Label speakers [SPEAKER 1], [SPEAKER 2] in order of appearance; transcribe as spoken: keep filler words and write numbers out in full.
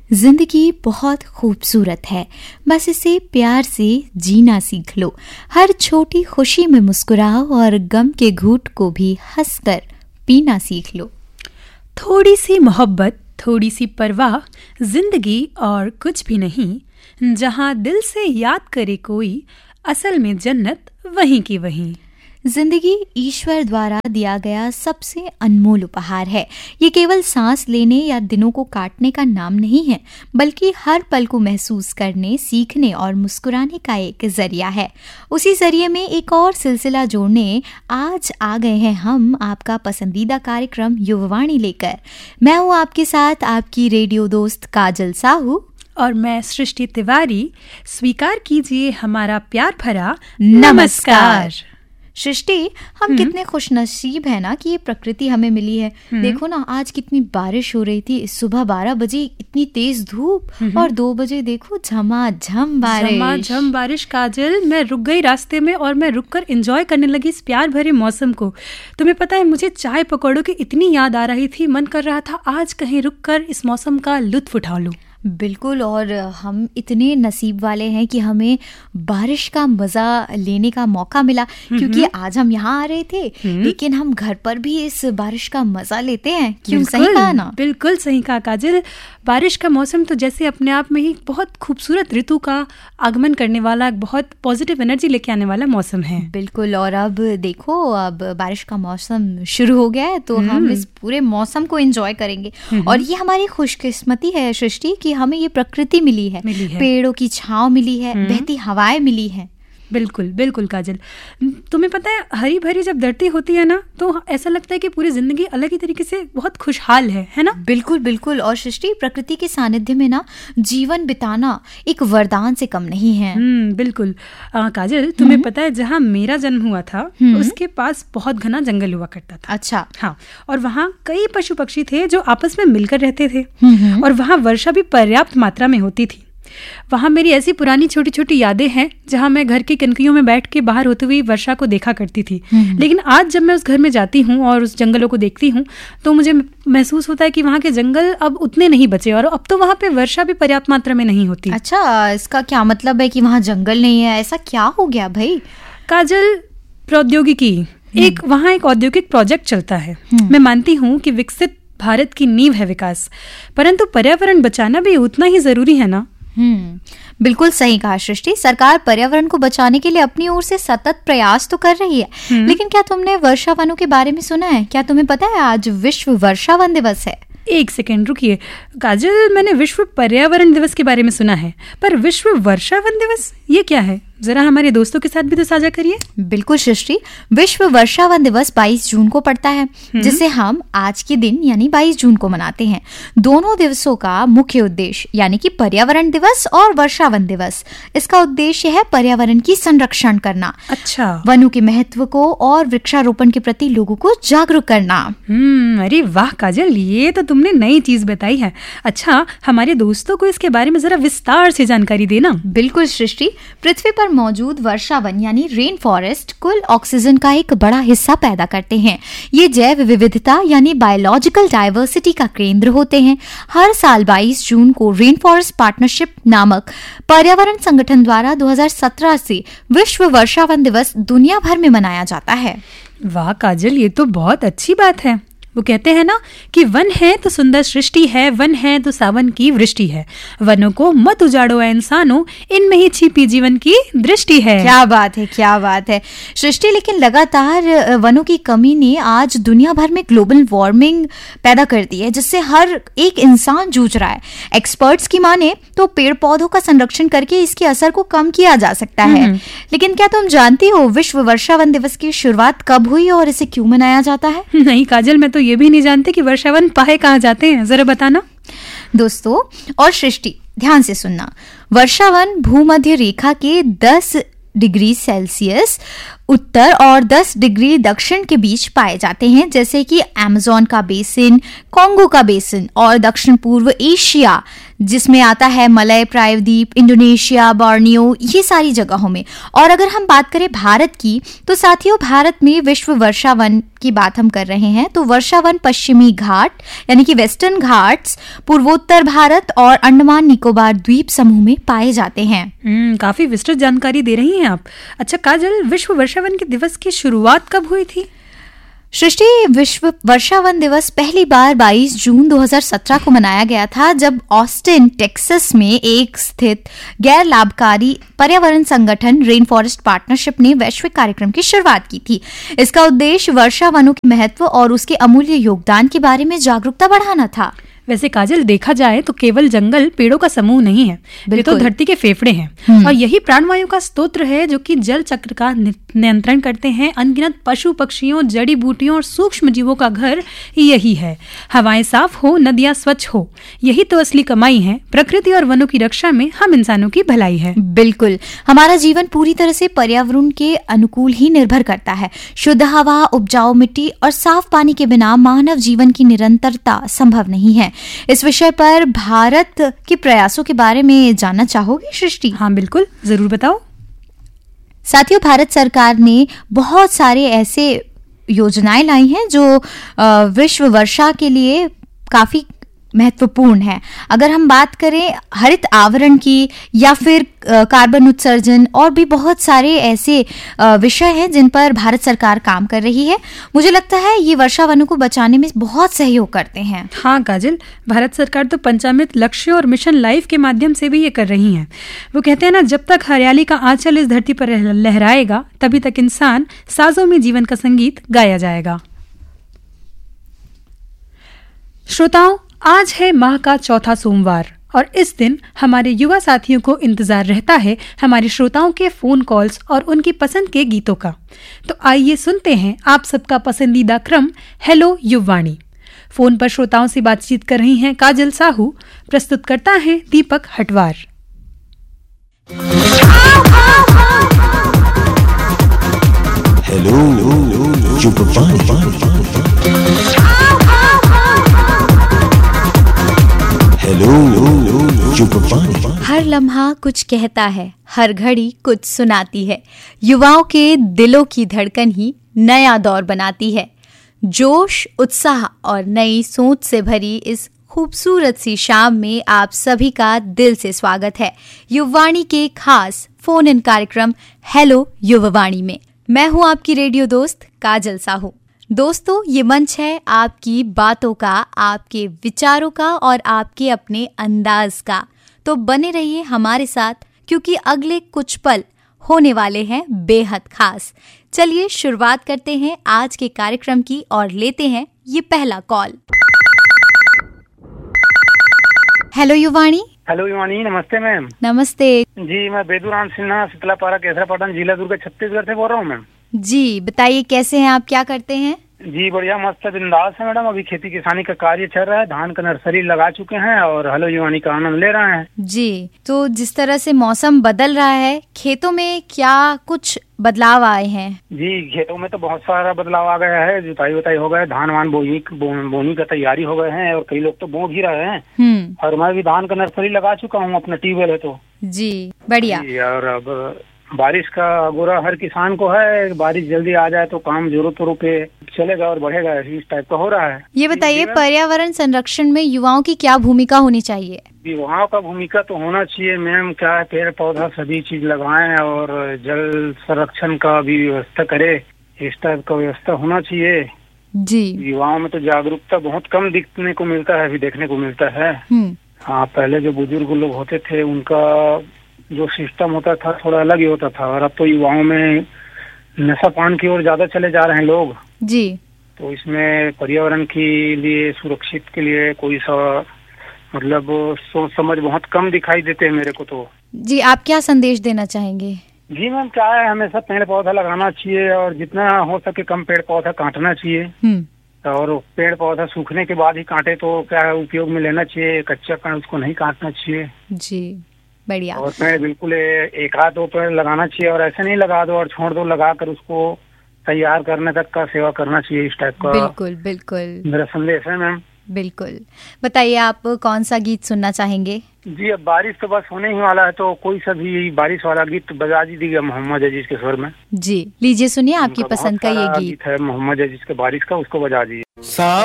[SPEAKER 1] जिंदगी बहुत खूबसूरत है, बस इसे प्यार से जीना सीख लो। हर छोटी खुशी में मुस्कुराओ और गम के घूंट को भी हंसकर पीना सीख लो।
[SPEAKER 2] थोड़ी सी मोहब्बत, थोड़ी सी परवाह, जिंदगी और कुछ भी नहीं। जहां दिल से याद करे कोई, असल में जन्नत वहीं की वहीं।
[SPEAKER 1] जिंदगी ईश्वर द्वारा दिया गया सबसे अनमोल उपहार है। ये केवल सांस लेने या दिनों को काटने का नाम नहीं है, बल्कि हर पल को महसूस करने, सीखने और मुस्कुराने का एक जरिया है। उसी जरिए में एक और सिलसिला जोड़ने आज आ गए हैं हम, आपका पसंदीदा कार्यक्रम युववाणी लेकर। मैं हूँ आपके साथ आपकी रेडियो दोस्त काजल साहू
[SPEAKER 2] और मैं सृष्टि तिवारी। स्वीकार कीजिए हमारा प्यार भरा
[SPEAKER 1] नमस्कार। सृष्टि, हम कितने खुशनसीब हैं ना कि ये प्रकृति हमें मिली है। देखो ना, आज कितनी बारिश हो रही थी। सुबह बारह बजे इतनी तेज धूप और दो बजे देखो झमाझम बारिश।
[SPEAKER 2] झमाझम बारिश काजल, मैं रुक गई रास्ते में और मैं रुककर एंजॉय करने लगी इस प्यार भरे मौसम को। तुम्हें पता है, मुझे चाय पकौड़ों की इतनी याद आ रही थी, मन कर रहा था आज कहीं रुककर इस मौसम का लुत्फ उठा लूं।
[SPEAKER 1] बिल्कुल, और हम इतने नसीब वाले हैं कि हमें बारिश का मज़ा लेने का मौका मिला, क्योंकि आज हम यहाँ आ रहे थे लेकिन हम घर पर भी इस बारिश का मज़ा लेते हैं। क्यों? सही कहा ना?
[SPEAKER 2] बिल्कुल सही कहा काजल। बारिश का मौसम तो जैसे अपने आप में ही बहुत खूबसूरत ऋतु का आगमन करने वाला, बहुत पॉजिटिव एनर्जी लेके आने वाला मौसम है।
[SPEAKER 1] बिल्कुल, और अब देखो, अब बारिश का मौसम शुरू हो गया है तो हम इस पूरे मौसम को एंजॉय करेंगे। और ये हमारी खुशकिस्मती है सृष्टि कि हमें ये प्रकृति मिली है, मिली है। पेड़ों की छांव मिली है, बहती हवाएं मिली है।
[SPEAKER 2] बिल्कुल बिल्कुल काजल, तुम्हें पता है, हरी भरी जब धरती होती है ना, तो ऐसा लगता है कि पूरी जिंदगी अलग ही तरीके से बहुत खुशहाल है है ना?
[SPEAKER 1] बिल्कुल बिल्कुल। और सृष्टि, प्रकृति के सानिध्य में ना जीवन बिताना एक वरदान से कम नहीं है।
[SPEAKER 2] हम्म बिल्कुल। आ, काजल, तुम्हें पता है, जहाँ मेरा जन्म हुआ था उसके पास बहुत घना जंगल हुआ करता था।
[SPEAKER 1] अच्छा।
[SPEAKER 2] हाँ, और वहाँ कई पशु पक्षी थे जो आपस में मिलकर रहते थे, और वहाँ वर्षा भी पर्याप्त मात्रा में होती थी। वहाँ मेरी ऐसी पुरानी छोटी छोटी यादें हैं जहाँ मैं घर की कनकियों में बैठ के बाहर होती हुई वर्षा को देखा करती थी। लेकिन आज जब मैं उस घर में जाती हूँ और उस जंगलों को देखती हूँ तो मुझे महसूस होता है कि वहाँ के जंगल अब उतने नहीं बचे, और अब तो वहाँ पे वर्षा भी पर्याप्त मात्रा में नहीं होती।
[SPEAKER 1] अच्छा, इसका क्या मतलब है कि वहाँ जंगल नहीं है? ऐसा क्या हो गया भाई?
[SPEAKER 2] काजल, प्रौद्योगिकी, एक वहाँ एक औद्योगिक प्रोजेक्ट चलता है। मैं मानती हूँ कि विकसित भारत की नींव है विकास, परंतु पर्यावरण बचाना भी उतना ही जरूरी है ना।
[SPEAKER 1] हम्म बिल्कुल सही कहा सृष्टि। सरकार पर्यावरण को बचाने के लिए अपनी ओर से सतत प्रयास तो कर रही है, लेकिन क्या तुमने वर्षा वनों के बारे में सुना है? क्या तुम्हें पता है आज विश्व वर्षा वन दिवस है?
[SPEAKER 2] एक सेकेंड रुकिए काजल, मैंने विश्व पर्यावरण दिवस के बारे में सुना है, पर विश्व वर्षा वन दिवस ये क्या है? जरा हमारे दोस्तों के साथ भी तो साझा करिए।
[SPEAKER 1] बिल्कुल सृष्टि, विश्व वर्षा वन दिवस बाईस जून को पड़ता है, जिसे हम आज के दिन यानी बाईस जून को मनाते हैं। दोनों दिवसों का मुख्य उद्देश्य यानी कि पर्यावरण दिवस और वर्षा वन दिवस, इसका उद्देश्य है पर्यावरण की संरक्षण करना।
[SPEAKER 2] अच्छा।
[SPEAKER 1] वनों के महत्व को और वृक्षारोपण के प्रति लोगों को जागरूक करना।
[SPEAKER 2] हम्म अरे वाह काजल, ये तो तुमने नई चीज बताई है। अच्छा, हमारे दोस्तों को इसके बारे में जरा विस्तार से जानकारी देना।
[SPEAKER 1] बिल्कुल सृष्टि, पृथ्वी पर मौजूद वर्षा वन यानी रेन फॉरेस्ट कुल ऑक्सीजन का एक बड़ा हिस्सा पैदा करते हैं। ये जैव विविधता यानी बायोलॉजिकल डाइवर्सिटी का केंद्र होते हैं। हर साल बाईस जून को रेन फॉरेस्ट पार्टनरशिप नामक पर्यावरण संगठन द्वारा दो हज़ार सत्रह से विश्व वर्षा वन दिवस दुनिया भर में मनाया जाता है।
[SPEAKER 2] वाह काजल, ये तो बहुत अच्छी बात है। वो कहते हैं ना कि वन है तो सुंदर सृष्टि है, वन है तो सावन की वृष्टि है, वनों को मत उजाड़ो ऐ इंसानों, इनमें ही छिपी जीवन की दृष्टि है।
[SPEAKER 1] क्या बात है, क्या बात है सृष्टि। लेकिन लगातार वनों की कमी ने आज दुनिया भर में ग्लोबल वार्मिंग पैदा कर दी है, जिससे हर एक इंसान जूझ रहा है। एक्सपर्ट्स की माने तो पेड़ पौधों का संरक्षण करके इसके असर को कम किया जा सकता है। लेकिन क्या तुम जानती हो विश्व वर्षा वन दिवस की शुरुआत कब हुई और इसे क्यों मनाया जाता है?
[SPEAKER 2] नहीं काजल, मैं तो ये भी नहीं जानते कि वर्षावन पाए कहाँ जाते हैं, जरा बताना।
[SPEAKER 1] दोस्तों और सृष्टि, ध्यान से सुनना। वर्षावन भूमध्य रेखा के दस डिग्री सेल्सियस उत्तर और दस डिग्री दक्षिण के बीच पाए जाते हैं, जैसे कि अमेज़न का बेसिन, कॉन्गो का बेसिन और दक्षिण पूर्व एशिया जिसमें आता है मलय प्रायद्वीप, इंडोनेशिया, बोर्नियो, ये सारी जगहों में। और अगर हम बात करें भारत की तो साथियों, भारत में विश्व वर्षा वन की बात हम कर रहे हैं तो वर्षा वन पश्चिमी घाट यानी कि वेस्टर्न घाट्स, पूर्वोत्तर भारत और अंडमान निकोबार द्वीप समूह में पाए जाते हैं।
[SPEAKER 2] हम्म काफी विस्तृत जानकारी दे रही हैं आप। अच्छा काजल, विश्व वर्षा वन के दिवस की शुरुआत कब हुई थी?
[SPEAKER 1] सृष्टि, विश्व वर्षा वन दिवस पहली बार बाईस जून दो हज़ार सत्रह को मनाया गया था, जब ऑस्टिन टेक्सास में एक स्थित गैर लाभकारी पर्यावरण संगठन रेन फॉरेस्ट पार्टनरशिप ने वैश्विक कार्यक्रम की शुरुआत की थी। इसका उद्देश्य वर्षा वनों के महत्व और उसके अमूल्य योगदान के बारे में जागरूकता बढ़ाना था।
[SPEAKER 2] वैसे काजल, देखा जाए तो केवल जंगल पेड़ों का समूह नहीं है, ये तो धरती के फेफड़े हैं और यही प्राणवायु का स्रोत है जो कि जल चक्र का नियंत्रण करते हैं। अनगिनत पशु पक्षियों, जड़ी बूटियों और सूक्ष्म जीवों का घर यही है। हवाएं साफ हो, नदियां स्वच्छ हो, यही तो असली कमाई है। प्रकृति और वनों की रक्षा में हम इंसानों की भलाई है।
[SPEAKER 1] बिल्कुल, हमारा जीवन पूरी तरह से पर्यावरण के अनुकूल ही निर्भर करता है। शुद्ध हवा, उपजाऊ मिट्टी और साफ पानी के बिना मानव जीवन की निरंतरता संभव नहीं है। इस विषय पर भारत के प्रयासों के बारे में जानना चाहोगे सृष्टि?
[SPEAKER 2] हाँ बिल्कुल, जरूर बताओ।
[SPEAKER 1] साथियों, भारत सरकार ने बहुत सारे ऐसे योजनाएं लाई हैं जो विश्व वर्षा के लिए काफी महत्वपूर्ण है। अगर हम बात करें हरित आवरण की या फिर कार्बन उत्सर्जन, और भी बहुत सारे ऐसे विषय हैं जिन पर भारत सरकार काम कर रही है। मुझे लगता है ये वर्षा वनों को बचाने में बहुत सहयोग करते हैं।
[SPEAKER 2] हाँ काजल, भारत सरकार तो पंचामृत लक्ष्य और मिशन लाइफ के माध्यम से भी ये कर रही है। वो कहते हैं ना, जब तक हरियाली का आंचल इस धरती पर लहराएगा तभी तक इंसान साजों में जीवन का संगीत गाया जाएगा। श्रोताओं, आज है माह का चौथा सोमवार और इस दिन हमारे युवा साथियों को इंतजार रहता है हमारे श्रोताओं के फोन कॉल्स और उनकी पसंद के गीतों का। तो आइए सुनते हैं आप सबका पसंदीदा क्रम हेलो युववाणी। फोन पर श्रोताओं से बातचीत कर रही हैं काजल साहू, प्रस्तुत करता है दीपक हटवार।
[SPEAKER 3] हेलो युववाणी।
[SPEAKER 1] हर लम्हा कुछ कहता है, हर घड़ी कुछ सुनाती है। युवाओं के दिलों की धड़कन ही नया दौर बनाती है। जोश, उत्साह और नई सोच से भरी इस खूबसूरत सी शाम में आप सभी का दिल से स्वागत है युववाणी के खास फोन इन कार्यक्रम हेलो युववाणी में। मैं हूं आपकी रेडियो दोस्त काजल साहू। दोस्तों, ये मंच है आपकी बातों का, आपके विचारों का और आपके अपने अंदाज का। तो बने रहिए हमारे साथ क्योंकि अगले कुछ पल होने वाले हैं बेहद खास। चलिए शुरुआत करते हैं आज के कार्यक्रम की और लेते हैं ये पहला call. Hello Yuvvani.
[SPEAKER 4] Hello Yuvvani, नमस्ते मैम।
[SPEAKER 1] नमस्ते
[SPEAKER 4] जी, मैं बेदूराम सिन्हा, शीतलापारा, केसरापटन, जिला दुर्ग, छत्तीसगढ़ से बोल रहा हूँ मैम।
[SPEAKER 1] जी बताइए, कैसे हैं आप, क्या करते हैं?
[SPEAKER 4] जी बढ़िया, मस्त बिंदास है मैडम। अभी खेती किसानी का कार्य चल रहा है, धान का नर्सरी लगा चुके हैं और हेलो युववाणी का आनंद ले रहे हैं।
[SPEAKER 1] जी, तो जिस तरह से मौसम बदल रहा है, खेतों में क्या कुछ बदलाव आए हैं?
[SPEAKER 4] जी, खेतों में तो बहुत सारा बदलाव आ गया है। जुताई वुताई हो गए, धान वान बोनी बोनी का तैयारी हो गए हैं और कई लोग तो बो भी रहे हैं। और मैं भी धान का नर्सरी लगा चुका हूँ, अपना ट्यूबवेल है तो।
[SPEAKER 1] जी बढ़िया।
[SPEAKER 4] और अब बारिश का गोरा हर किसान को है, बारिश जल्दी आ जाए तो काम जोरों तोरों पे चलेगा और बढ़ेगा, इस टाइप का हो रहा है।
[SPEAKER 1] ये बताइए, पर्यावरण संरक्षण में युवाओं की क्या भूमिका होनी चाहिए?
[SPEAKER 4] युवाओं का भूमिका तो होना चाहिए मैम, क्या है, पेड़ पौधा सभी चीज लगाएं और जल संरक्षण का भी व्यवस्था करे, इस टाइप का व्यवस्था होना चाहिए।
[SPEAKER 1] जी,
[SPEAKER 4] युवाओं में तो जागरूकता बहुत कम दिखने को मिलता है, अभी देखने को मिलता है। हाँ, पहले जो बुजुर्ग लोग होते थे उनका जो सिस्टम होता था थोड़ा अलग ही होता था, और अब तो युवाओं में नशा पान की ओर ज्यादा चले जा रहे हैं लोग।
[SPEAKER 1] जी,
[SPEAKER 4] तो इसमें पर्यावरण के लिए, सुरक्षित के लिए कोई सा मतलब सोच समझ बहुत कम दिखाई देते हैं मेरे को तो।
[SPEAKER 1] जी, आप क्या संदेश देना चाहेंगे?
[SPEAKER 4] जी मैम, क्या है, हमेशा पेड़ पौधा लगाना चाहिए और जितना हो सके कम पेड़ पौधा काटना चाहिए। और पेड़ पौधा सूखने के बाद ही काटे तो क्या उपयोग में लेना चाहिए, कच्चा का उसको नहीं काटना चाहिए।
[SPEAKER 1] जी बढ़िया।
[SPEAKER 4] और पेड़ बिल्कुल एक आध दो पेड़ लगाना चाहिए, और ऐसे नहीं लगा दो और छोड़ दो, लगा कर उसको तैयार करने तक का सेवा करना चाहिए, इस टाइप का
[SPEAKER 1] बिल्कुल बिल्कुल
[SPEAKER 4] मेरा संदेश है मैम।
[SPEAKER 1] बिल्कुल। बताइए आप कौन सा गीत सुनना चाहेंगे?
[SPEAKER 4] जी अब बारिश तो बस होने ही वाला है, तो कोई सा भी बारिश वाला गीत बजा दीजिएगा मोहम्मद अजीज के स्वर में।
[SPEAKER 1] जी लीजिए सुनिए आपकी पसंद का ये गीत
[SPEAKER 4] है मोहम्मद अजीज के बारिश का, उसको बजा दीजिए।